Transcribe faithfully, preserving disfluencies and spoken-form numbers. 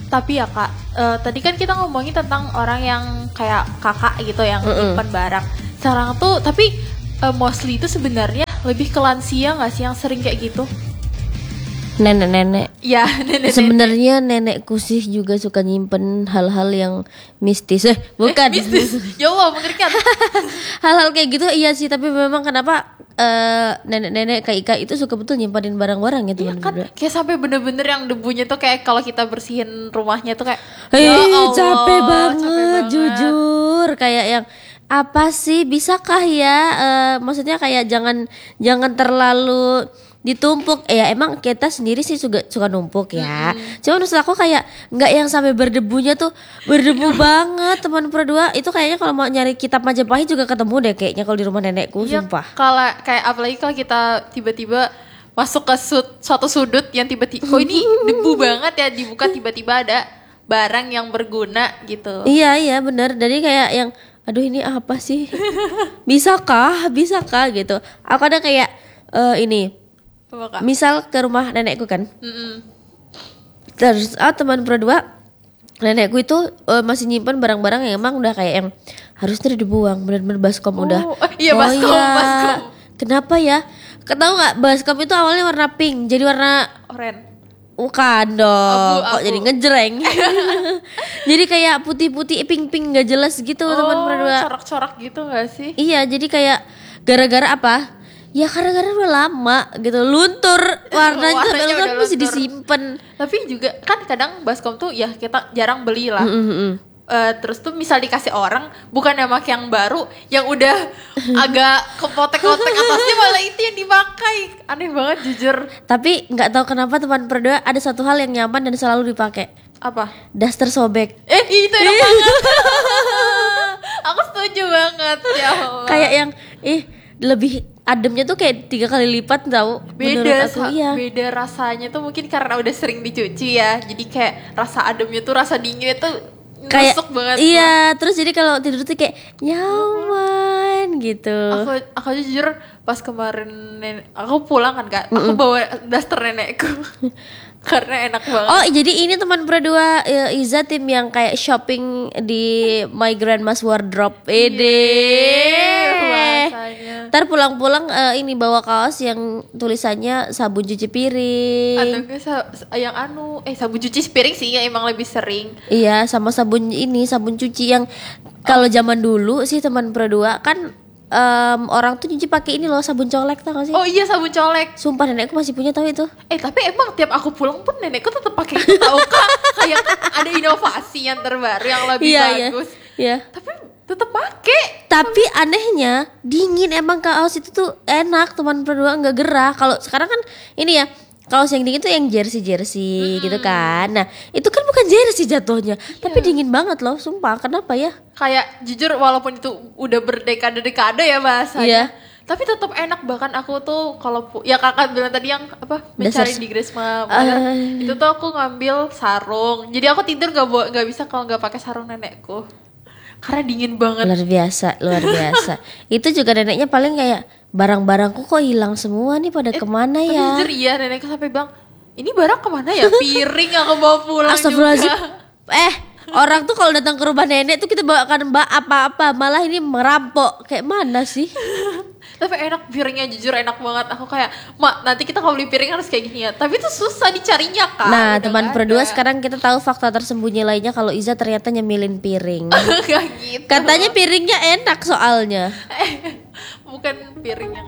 Tapi ya kak, uh, tadi kan kita ngomongin tentang orang yang kayak kakak gitu yang nyimpan barang. Sekarang tuh, tapi uh, mostly itu sebenarnya lebih ke lansia nggak sih yang sering kayak gitu? Nenek-nenek. Ya, nenek-nenek. Sebenarnya nenekku sih juga suka nyimpen hal-hal yang mistis. Eh, bukan. Eh, mistis. Ya Allah, mengerikan. Hal-hal kayak gitu iya sih, tapi memang kenapa uh, nenek-nenek kayak Ika itu suka betul nyimpanin barang-barang ya teman-teman. Iya kan, kayak sampai bener-bener yang debunya tuh kayak kalau kita bersihin rumahnya tuh kayak Hei, ya Allah, capek banget, capek banget. Jujur kayak yang apa sih bisakah ya uh, maksudnya kayak jangan jangan terlalu ditumpuk ya, emang kita sendiri sih suka suka numpuk ya. Hmm. Cuma maksud aku kayak nggak yang sampai berdebunya tuh berdebu banget teman berdua itu kayaknya kalau mau nyari kitab Majapahit juga ketemu deh kayaknya kalau di rumah nenekku ya, sumpah. Kalau kayak apalagi kalau kita tiba-tiba masuk ke sud, suatu sudut yang tiba-tiba kok ini debu banget ya, dibuka tiba-tiba ada barang yang berguna gitu. Iya iya benar. Jadi kayak yang aduh ini apa sih? Bisakah? Bisakah gitu. Aku ada kayak uh, ini Apa, misal ke rumah nenekku kan. Mm-mm. Terus ah, teman berdua nenekku itu uh, masih nyimpan barang-barang yang emang udah kayak yang harusnya dibuang, bener-bener baskom oh, udah. Iya, oh baskom, iya. baskom. Kenapa ya? Tahu nggak baskom itu awalnya warna pink, jadi warna oranye. Bukan dong, Abu, kok abu. jadi ngejreng. Jadi kayak putih-putih, pink-pink nggak jelas gitu Oh, teman berdua. corak-corak gitu nggak sih? Iya, jadi kayak gara-gara apa? Ya gara-gara udah lama gitu, luntur warnanya, Warnanya warnanya udah masih luntur. disimpan. Tapi juga kan kadang baskom tuh ya kita jarang beli lah. Mm-mm. Uh, terus tuh misal dikasih orang bukan yang pakai yang baru, yang udah agak kepotek-potek atasnya malah itu yang dipakai. Aneh banget jujur. Tapi nggak tahu kenapa teman berdua ada satu hal yang nyaman dan selalu dipakai. Apa? Daster sobek. Eh itu enak banget. Aku setuju banget ya Allah. Kayak yang ih lebih ademnya tuh kayak tiga kali lipat tahu. Beda menurut aku, sa- iya. beda rasanya tuh mungkin karena udah sering dicuci ya. Jadi kayak rasa ademnya tuh rasa dinginnya tuh Kayak nusuk banget. iya, terus jadi kalau tidur tuh kayak nyaman gitu. Aku aku jujur pas kemarin nenek, aku pulang kan Kak. Aku bawa daster nenekku. Karena enak banget. Oh jadi ini teman berdua uh, Iza tim yang kayak shopping di My Grandma's Wardrobe. Ede. Bahasanya. Ntar pulang-pulang uh, ini bawa kaos yang tulisannya sabun cuci piring. Atau enggak sa- yang anu eh sabun cuci piring sih yang emang lebih sering. Iya sama sabun ini sabun cuci yang kalau zaman dulu sih teman berdua kan um, orang tuh nyuci pakai ini loh sabun colek tau gak sih? Oh iya sabun colek. Sumpah nenekku masih punya tahu itu. Eh tapi emang tiap aku pulang pun nenekku tetap pakai itu tahu Kak. Kayak ada inovasi yang terbaru yang lebih Iya, bagus. Iya. Iya. Tapi tetap pakai. Tapi anehnya dingin emang kaos itu tuh enak teman berdua nggak gerah. Kalau sekarang kan ini ya kaos yang dingin tuh yang jersey jersey hmm. gitu kan. Nah itu kan bukan jersey jatuhnya, iya. Tapi dingin banget loh, sumpah. Kenapa ya? Kayak jujur walaupun itu udah berdekade-dekade ya bahasanya. Iya. Tapi tetap enak, bahkan aku tuh kalau pu- ya kakak bilang tadi yang apa mencari Dasar- di Graceman Uh. itu tuh aku ngambil sarung. Jadi aku tidur nggak bawa nggak bisa kalau nggak pakai sarung nenekku. Karena dingin banget. Luar biasa, luar biasa. Itu juga neneknya paling kayak barang-barangku kok hilang semua nih pada Eh, kemana tapi ya? jujur iya nenekku sampai bilang ini barang kemana ya, piring aku bawa pulang Astagfirullahaladzim. juga. Eh orang tuh kalau datang ke rumah nenek tuh kita bawakan mbak apa-apa, malah ini merampok. Kayak mana sih? Tapi enak piringnya, jujur enak banget. Aku kayak mak nanti kita kalau beli piring harus kayak gini ya. Tapi itu susah dicarinya Kak. Nah Udah teman nggak berdua ada. sekarang kita tahu fakta tersembunyi lainnya kalau Iza ternyata nyemilin piring. Gak gitu. Katanya piringnya enak soalnya. Bukan piringnya